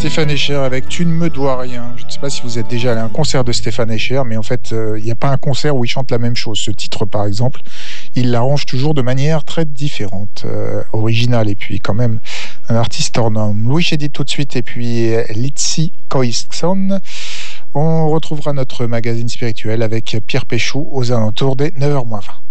Stéphane Escher avec Tu ne me dois rien. Je ne sais pas si vous êtes déjà allé à un concert de Stéphane Escher, mais en fait, il n'y a pas un concert où il chante la même chose. Ce titre, par exemple, il l'arrange toujours de manière très différente, originale, et puis quand même un artiste hors norme. Louis Chédid tout de suite, et puis Litsi Koisson. On retrouvera notre magazine spirituel avec Pierre Péchou aux alentours des 9h20.